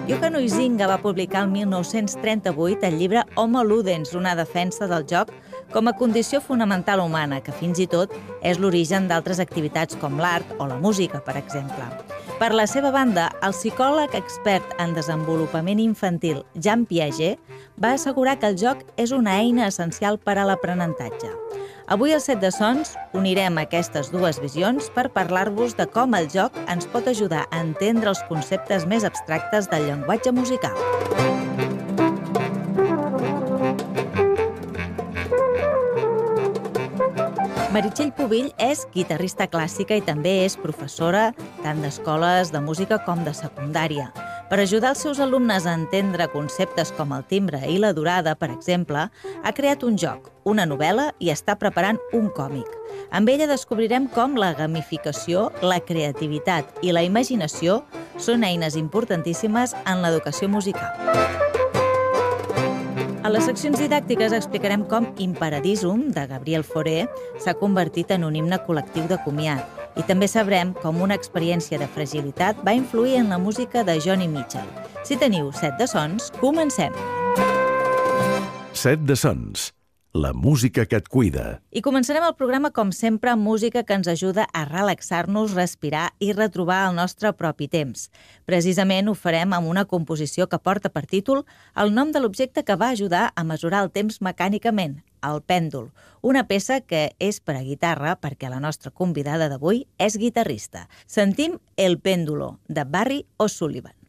Jochan Huizinga va publicar el 1938 el llibre Homo Ludens, una defensa del joc com a condició fonamental humana, que fins i tot és l'origen d'altres activitats com l'art o la música, per exemple. Per la seva banda, el psicòleg expert en desenvolupament infantil Jean Piaget va assegurar que el joc és una eina essencial per a l'aprenentatge. Avui al Set de Sons unirem aquestes dues visions per parlar-vos de com el joc ens pot ajudar a entendre els conceptes més abstractes del llenguatge musical. Meritxell Pubill és guitarrista clàssica i també és professora tant d'escoles de música com de secundària. Per ajudar els seus alumnes a entendre conceptes com el timbre i la durada, per exemple, ha creat un joc, una novel·la i està preparant un còmic. Amb ella descobrirem com la gamificació, la creativitat i la imaginació són eines importantíssimes en l'educació musical. A les seccions didàctiques explicarem com Imparadisum, de Gabriel Fauré, s'ha convertit en un himne col·lectiu de comiat i també sabrem com una experiència de fragilitat va influir en la música de Joni Mitchell. Si teniu Set de Sons, comencem! Set de Sons, la música que et cuida. I començarem el programa, com sempre, amb música que ens ajuda a relaxar-nos, respirar i retrobar el nostre propi temps. Precisament ho farem amb una composició que porta per títol el nom de l'objecte que va ajudar a mesurar el temps mecànicament, el pèndol, una peça que és per a guitarra perquè la nostra convidada d'avui és guitarrista. Sentim El Péndulo, de Barry O'Sullivan.